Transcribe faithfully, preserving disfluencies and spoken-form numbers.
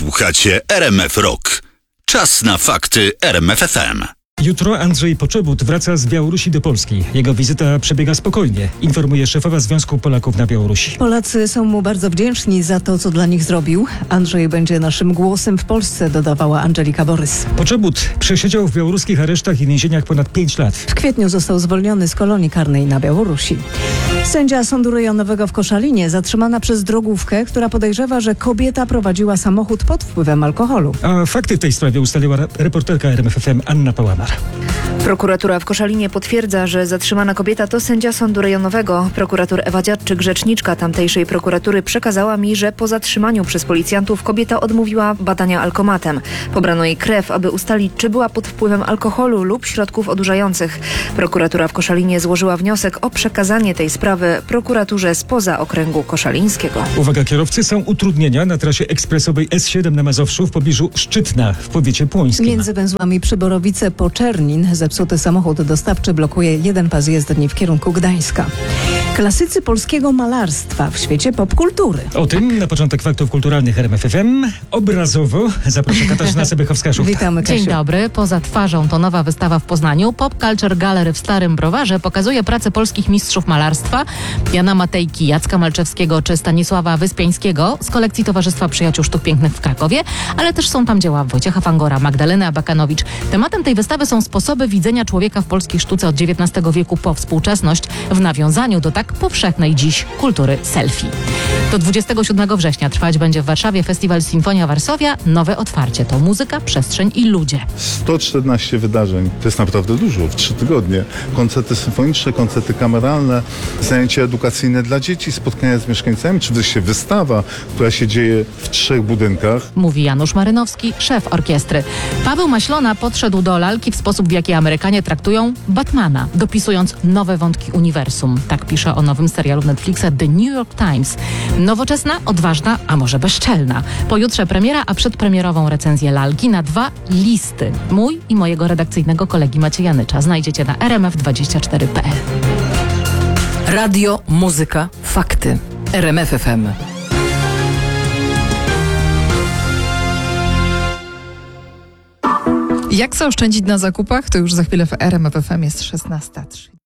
Słuchacie R M F Rock. Czas na fakty R M F F M. Jutro Andrzej Poczobut wraca z Białorusi do Polski. Jego wizyta przebiega spokojnie, informuje szefowa Związku Polaków na Białorusi. Polacy są mu bardzo wdzięczni za to, co dla nich zrobił. Andrzej będzie naszym głosem w Polsce, dodawała Angelika Borys. Poczobut przesiedział w białoruskich aresztach i więzieniach ponad pięć lat. W kwietniu został zwolniony z kolonii karnej na Białorusi. Sędzia Sądu Rejonowego w Koszalinie zatrzymana przez drogówkę, która podejrzewa, że kobieta prowadziła samochód pod wpływem alkoholu. A fakty w tej sprawie ustaliła reporterka R M F F M Anna Pałamar. Prokuratura w Koszalinie potwierdza, że zatrzymana kobieta to sędzia Sądu Rejonowego. Prokurator Ewa Dziadczyk, rzeczniczka tamtejszej prokuratury, przekazała mi, że po zatrzymaniu przez policjantów kobieta odmówiła badania alkomatem. Pobrano jej krew, aby ustalić, czy była pod wpływem alkoholu lub środków odurzających. Prokuratura w Koszalinie złożyła wniosek o przekazanie tej sprawy prokuraturze spoza okręgu koszalińskiego. Uwaga, kierowcy, są utrudnienia na trasie ekspresowej S siedem na Mazowszu w pobliżu Szczytna w powiecie płońskim. Między węzłami Przyborowice po Czernin zepsuty samochód dostawczy blokuje jeden pas jezdni w kierunku Gdańska. Klasycy polskiego malarstwa w świecie popkultury. O tym na początek faktów kulturalnych R M F F M. Obrazowo zaprasza Katarzyna Sebychowska-Szuchta. Witamy, Kasiu. Dzień dobry. Poza twarzą to nowa wystawa w Poznaniu. Pop Culture Gallery w Starym Browarze pokazuje pracę polskich mistrzów malarstwa Jana Matejki, Jacka Malczewskiego czy Stanisława Wyspiańskiego z kolekcji Towarzystwa Przyjaciół Sztuk Pięknych w Krakowie, ale też są tam dzieła Wojciecha Fangora, Magdaleny Abakanowicz. Tematem tej wystawy są sposoby widzenia człowieka w polskiej sztuce od dziewiętnastego wieku po współczesność w nawiązaniu do tak powszechnej dziś kultury selfie. Do dwudziestego siódmego września trwać będzie w Warszawie festiwal Sinfonia Varsovia. Nowe otwarcie to muzyka, przestrzeń i ludzie. sto czternaście wydarzeń. To jest naprawdę dużo, w trzy tygodnie. Koncerty symfoniczne, koncerty kameralne, zajęcia edukacyjne dla dzieci, spotkania z mieszkańcami, czy wreszcie wystawa, która się dzieje w trzech budynkach. Mówi Janusz Marynowski, szef orkiestry. Paweł Maślona podszedł do lalki w sposób, w jaki Amerykanie traktują Batmana, dopisując nowe wątki uniwersum. Tak pisze o nowym serialu Netflixa The New York Times. Nowoczesna, odważna, a może bezczelna. Pojutrze premiera, a przedpremierową recenzję lalki na dwa listy. Mój i mojego redakcyjnego kolegi Macieja Nycza znajdziecie na r m f dwadzieścia cztery kropka p l. Radio, muzyka, fakty. R M F F M. Jak zaoszczędzić na zakupach? To już za chwilę w R M F F M jest szesnasta trzydzieści.